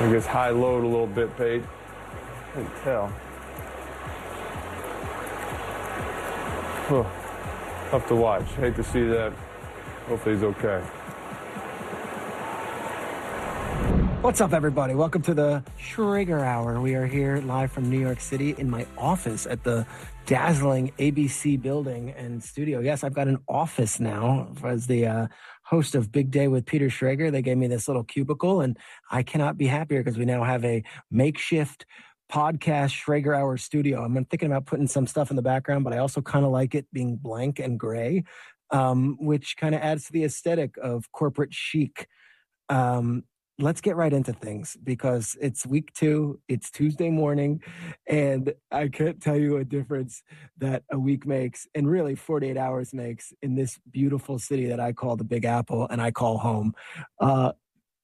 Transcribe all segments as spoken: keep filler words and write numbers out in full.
I guess high load a little bit, Pate. I can tell. Oh, tough to watch. Hate to see that. Hopefully he's okay. What's up, everybody? Welcome to the Schrager Hour. We are here live from New York City in my office at the dazzling A B C building and studio. Yes, I've got an office now as the uh, host of Big Day with Peter Schrager. They gave me this little cubicle, and I cannot be happier because we now have a makeshift podcast Schrager Hour studio. I'm thinking about putting some stuff in the background, but I also kind of like it being blank and gray, um, which kind of adds to the aesthetic of corporate chic. Um, let's get right into things because it's week two, it's Tuesday morning, and I can't tell you a difference that a week makes, and really forty-eight hours makes, in this beautiful city that I call the Big Apple and I call home. Uh,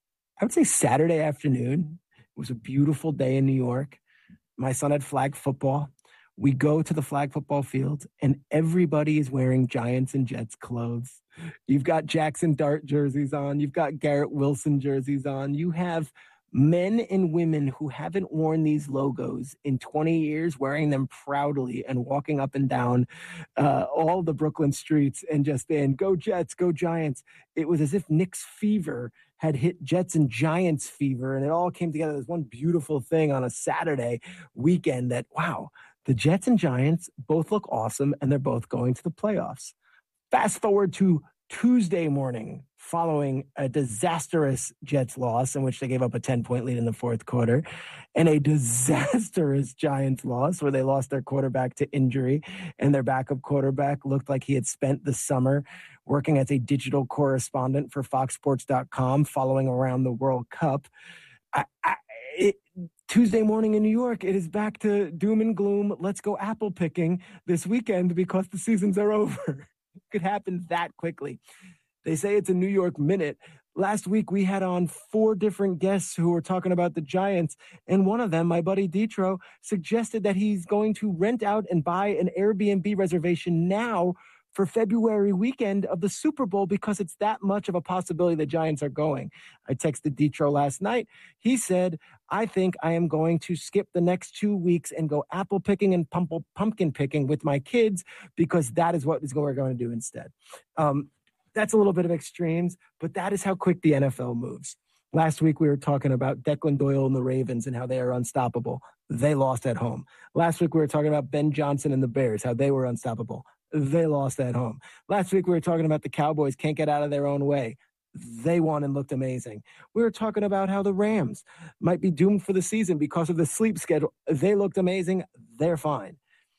I would say Saturday afternoon. It was a beautiful day in New York. My son had flag football. We go to the flag football field, and everybody is wearing Giants and Jets clothes. You've got Jackson Dart jerseys on. You've got Garrett Wilson jerseys on. You have men and women who haven't worn these logos in twenty years, wearing them proudly and walking up and down uh, all the Brooklyn streets and just saying, go Jets, go Giants. It was as if Knicks fever had hit Jets and Giants fever, and it all came together as one beautiful thing on a Saturday weekend that, wow, the Jets and Giants both look awesome, and they're both going to the playoffs. Fast forward to Tuesday morning, following a disastrous Jets loss in which they gave up a ten-point lead in the fourth quarter, and a disastrous Giants loss where they lost their quarterback to injury, and their backup quarterback looked like he had spent the summer working as a digital correspondent for Fox Sports dot com, following around the World Cup. I, I, it, Tuesday morning in New York, it is back to doom and gloom. Let's go apple picking this weekend because the seasons are over. It could happen that quickly. They say it's a New York minute. Last week, we had on four different guests who were talking about the Giants, and one of them, my buddy Ditro, suggested that he's going to rent out and buy an Airbnb reservation now for February weekend of the Super Bowl because it's that much of a possibility the Giants are going. I texted Ditro last night. He said, I think I am going to skip the next two weeks and go apple picking and pump- pumpkin picking with my kids because that is what is we're going to do instead. Um, that's a little bit of extremes, but that is how quick the N F L moves. Last week, we were talking about Declan Doyle and the Ravens and how they are unstoppable. They lost at home. Last week, we were talking about Ben Johnson and the Bears, how they were unstoppable. They lost at home. Last week, we were talking about the Cowboys can't get out of their own way. They won and looked amazing. We were talking about how the Rams might be doomed for the season because of the sleep schedule. They looked amazing. They're fine.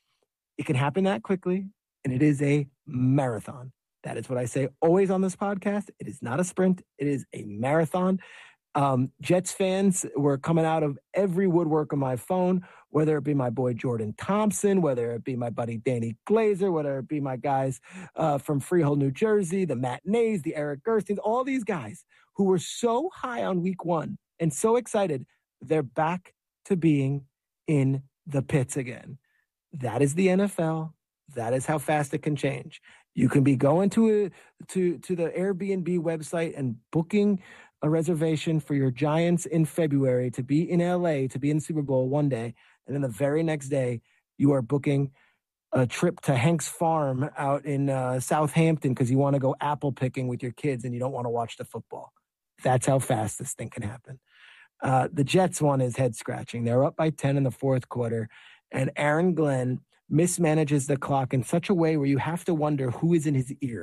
It can happen that quickly, and it is a marathon. That is what I say always on this podcast. It is not a sprint. It is a marathon. Um, Jets fans were coming out of every woodwork on my phone, whether it be my boy Jordan Thompson, whether it be my buddy Danny Glazer, whether it be my guys uh, from Freehold, New Jersey, the Matt Nays, the Eric Gerstens, all these guys who were so high on week one and so excited, they're back to being in the pits again. That is the N F L. That is how fast it can change. You can be going to a, to to the Airbnb website and booking a reservation for your Giants in February to be in L A, to be in the Super Bowl one day, and then the very next day you are booking a trip to Hank's Farm out in uh, Southampton because you want to go apple picking with your kids and you don't want to watch the football. That's how fast this thing can happen. Uh, the Jets one is head-scratching. They're up by ten in the fourth quarter, and Aaron Glenn mismanages the clock in such a way where you have to wonder who is in his ear.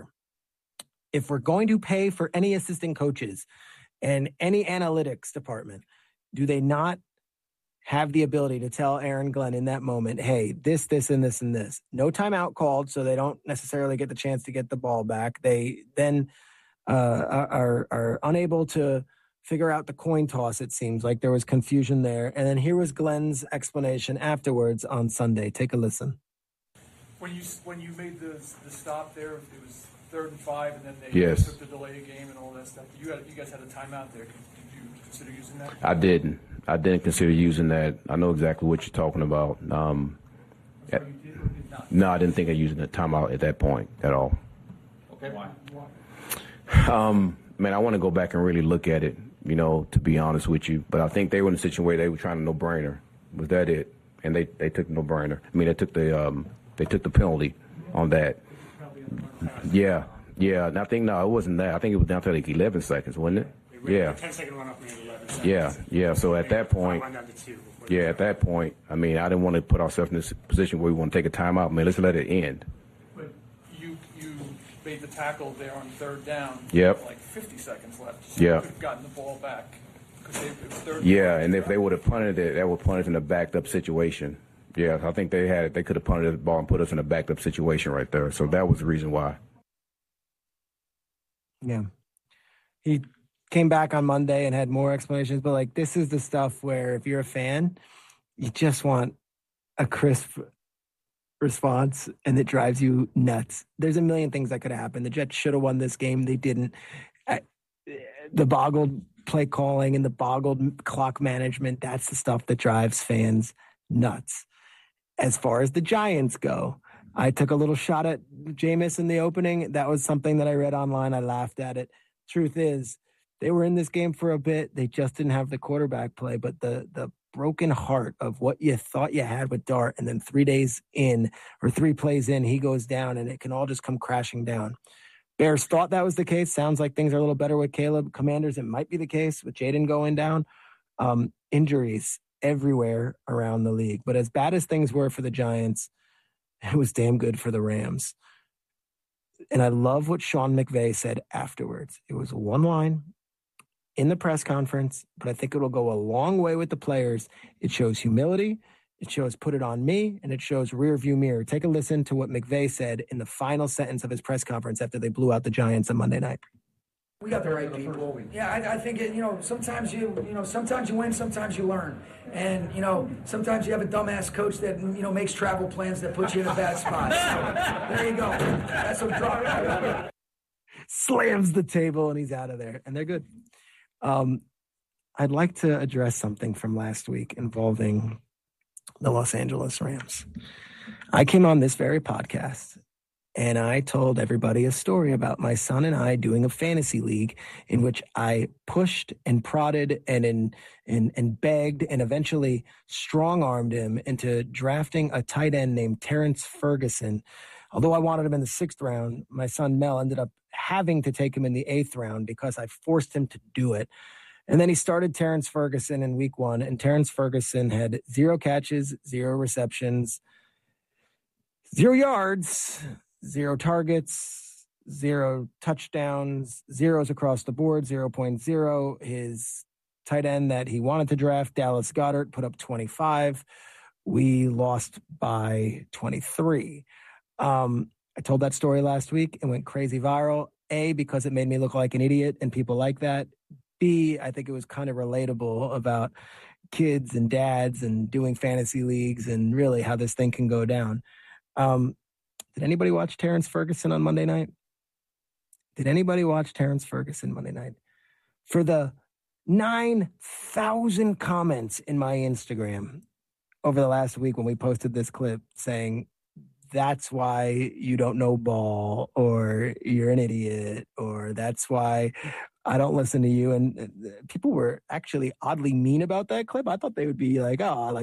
If we're going to pay for any assistant coaches and any analytics department, do they not have the ability to tell Aaron Glenn in that moment, hey, this, this, and this, and this? No timeout called, so they don't necessarily get the chance to get the ball back. They then uh, are, are unable to figure out the coin toss, it seems like. There was confusion there. And then here was Glenn's explanation afterwards on Sunday. Take a listen. When you when you made the the stop there, it was third and five, and then they yes. took the delay game and all that stuff. You had, you guys had a timeout there. Did you consider using that? I didn't. I didn't consider using that. I know exactly what you're talking about. Um, so you did or did not? No, I didn't think of using the timeout at that point at all. Okay. Why? Um, man, I want to go back and really look at it. you know, to be honest with you. But I think they were in a situation where they were trying to no-brainer. Was that it? And they, they took no-brainer. I mean, they took the um, they took the penalty on that. Yeah, yeah. And I think, no, it wasn't that. I think it was down to like eleven seconds, wasn't it? Yeah. ten second run up in eleven seconds. Yeah, yeah. So at that point, yeah, at that point, I mean, I didn't want to put ourselves in this position where we want to take a timeout. Man, let's let it end. But you you made the tackle there on third down. Yep. With like fifty seconds left. So Yeah. you could have gotten the ball back. They, it was third Yeah, and if they would have punted it, that would put us in a backed up situation. Yeah, I think they had they could have punted the ball and put us in a backed up situation right there. So that was the reason why. Yeah. He came back on Monday and had more explanations, but like this is the stuff where if you're a fan, you just want a crisp response and it drives you nuts. There's a million things that could have happened. The Jets should have won this game. They didn't. I, the boggled play calling and the boggled clock management, that's the stuff that drives fans nuts. As far as the Giants go, I took a little shot at Jameis in the opening. That was something that I read online. I laughed at it. Truth is, they were in this game for a bit. They just didn't have the quarterback play, but the the broken heart of what you thought you had with Dart, and then three days in or three plays in, he goes down, and it can all just come crashing down. Bears thought that was the case. Sounds like things are a little better with Caleb. Commanders, it might be the case with Jaden going down. Um, injuries everywhere around the league. But as bad as things were for the Giants, it was damn good for the Rams. And I love what Sean McVay said afterwards. It was one line in the press conference, but I think it'll go a long way with the players. It shows humility. It shows put it on me, and it shows rear view mirror. Take a listen to what McVay said in the final sentence of his press conference after they blew out the Giants on Monday night. We got the right people. Yeah, I, I think, it, you know, sometimes you, you know, sometimes you win, sometimes you learn. And, you know, sometimes you have a dumbass coach that, you know, makes travel plans that puts you in a bad spot. So, there you go. That's what draw. Slams the table, and he's out of there. And they're good. Um, I'd like to address something from last week involving the Los Angeles Rams. I came on this very podcast and I told everybody a story about my son and I doing a fantasy league in which I pushed and prodded and and and, and begged and eventually strong-armed him into drafting a tight end named Terrence Ferguson. Although I wanted him in the sixth round, my son Mel ended up having to take him in the eighth round because I forced him to do it. And then he started Terrence Ferguson in week one, and Terrence Ferguson had zero catches, zero receptions, zero yards, zero targets, zero touchdowns, zeros across the board, zero point zero. His tight end that he wanted to draft, Dallas Goedert, put up twenty-five. We lost by twenty-three. Um, I told that story last week and went crazy viral. A, because it made me look like an idiot and people like that. B, I think it was kind of relatable about kids and dads and doing fantasy leagues and really how this thing can go down. Um, did anybody watch Terrence Ferguson on Monday night? Did anybody watch Terrence Ferguson Monday night? For the nine thousand comments in my Instagram over the last week when we posted this clip saying, that's why you don't know ball, or you're an idiot, or that's why I don't listen to you. And people were actually oddly mean about that clip. I thought they would be like, oh, like,